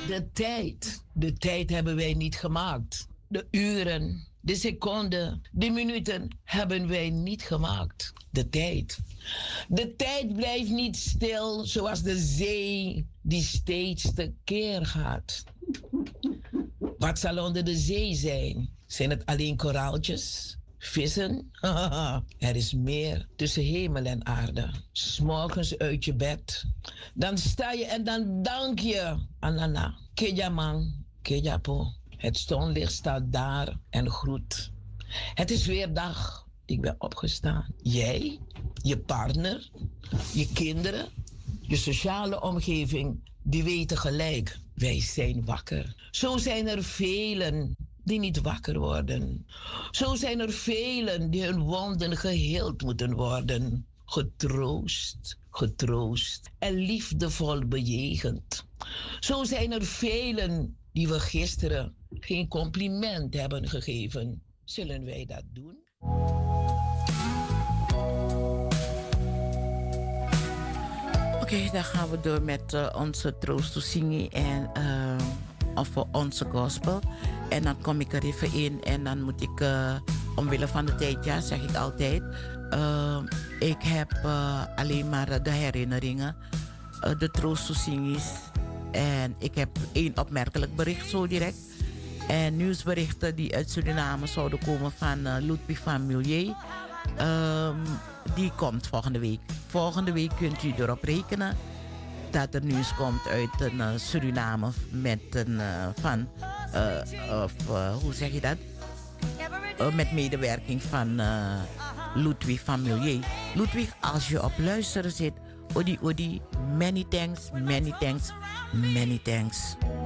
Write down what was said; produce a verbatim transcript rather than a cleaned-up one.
De tijd. De tijd hebben wij niet gemaakt. De uren, de seconden, de minuten hebben wij niet gemaakt. De tijd. De tijd blijft niet stil zoals de zee die steeds tekeer gaat. Wat zal onder de zee zijn? Zijn het alleen koraaltjes? Vissen? Er is meer tussen hemel en aarde. 's Morgens uit je bed. Dan sta je en dan dank je. Anana. Kejaman. Kejapo. Het zonlicht staat daar en groet. Het is weer dag. Ik ben opgestaan. Jij, je partner, je kinderen, je sociale omgeving, die weten gelijk. Wij zijn wakker. Zo zijn er velen die niet wakker worden. Zo zijn er velen die hun wonden geheeld moeten worden. Getroost, getroost en liefdevol bejegend. Zo zijn er velen die we gisteren geen compliment hebben gegeven. Zullen wij dat doen? Oké, okay, dan gaan we door met uh, onze troosttoezinging en uh, of onze gospel. En dan kom ik er even in en dan moet ik, uh, omwille van de tijd, ja, zeg ik altijd. Uh, ik heb uh, alleen maar de herinneringen, uh, de troosttoezinging. En ik heb één opmerkelijk bericht zo direct. En nieuwsberichten die uit Suriname zouden komen van uh, Ludwig van Milieu. Um, die komt volgende week. Volgende week kunt u erop rekenen dat er nieuws komt uit een, uh, Suriname met een uh, van, uh, of, uh, hoe zeg je dat? Uh, met medewerking van uh, Ludwig van Milieu. Ludwig, als je op luisteren zit, odi odi, many thanks, many thanks, many thanks.